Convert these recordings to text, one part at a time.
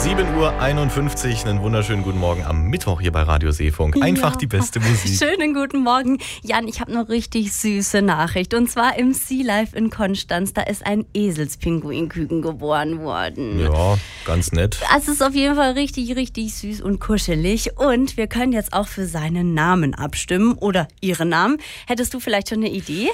7:51 Uhr, einen wunderschönen guten Morgen am Mittwoch hier bei Radio Seefunk. Einfach die beste Musik. Schönen guten Morgen. Jan, ich habe eine richtig süße Nachricht. Und zwar im Sea Life in Konstanz. Da ist ein Eselspinguinküken geboren worden. Ja, ganz nett. Es ist auf jeden Fall richtig, richtig süß und kuschelig. Und wir können jetzt auch für seinen Namen abstimmen. Oder ihren Namen. Hättest du vielleicht schon eine Idee?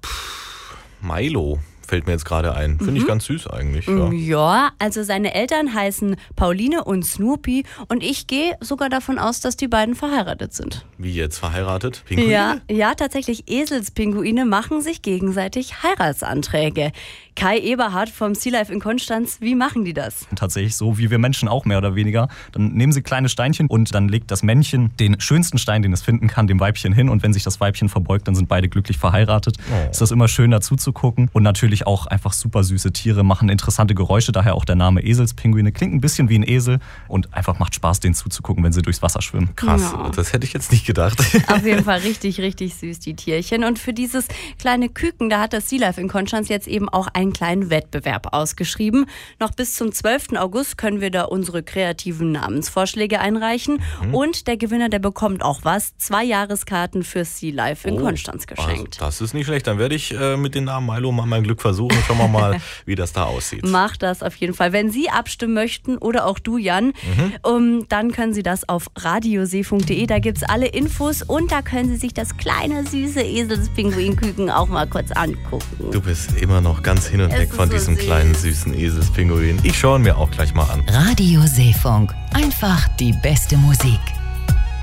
Milo fällt mir jetzt gerade ein. Finde ich ganz süß eigentlich. Ja, also seine Eltern heißen Pauline und Snoopy und ich gehe sogar davon aus, dass die beiden verheiratet sind. Wie jetzt verheiratet? Pinguine? Ja, tatsächlich Eselspinguine machen sich gegenseitig Heiratsanträge. Kai Eberhardt vom Sea Life in Konstanz, wie machen die das? Tatsächlich so wie wir Menschen auch mehr oder weniger. Dann nehmen sie kleine Steinchen und dann legt das Männchen den schönsten Stein, den es finden kann, dem Weibchen hin. Und wenn sich das Weibchen verbeugt, dann sind beide glücklich verheiratet. Ist das immer schön dazu zu gucken. Und natürlich auch einfach super süße Tiere, machen interessante Geräusche. Daher auch der Name Eselspinguine. Klingt ein bisschen wie ein Esel und einfach macht Spaß, denen zuzugucken, wenn sie durchs Wasser schwimmen. Krass, das hätte ich jetzt nicht gedacht. Auf jeden Fall richtig, richtig süß, die Tierchen. Und für dieses kleine Küken, da hat das Sea Life in Konstanz jetzt eben auch einen kleinen Wettbewerb ausgeschrieben. Noch bis zum 12. August können wir da unsere kreativen Namensvorschläge einreichen. Und der Gewinner, der bekommt auch was. 2 Jahreskarten für Sea Life in Konstanz geschenkt. Also das ist nicht schlecht. Dann werde ich mit dem Namen Milo mal mein Glück versuchen. Schauen wir mal, wie das da aussieht. Mach das auf jeden Fall. Wenn Sie abstimmen möchten oder auch du, Jan, dann können Sie das auf radioseefunk.de. Da gibt es alle Infos und da können Sie sich das kleine, süße Eselspinguinküken auch mal kurz angucken. Du bist immer noch ganz hin und weg von diesem kleinen, süßen Eselspinguin. Ich schaue ihn mir auch gleich mal an. Radio Seefunk. Einfach die beste Musik.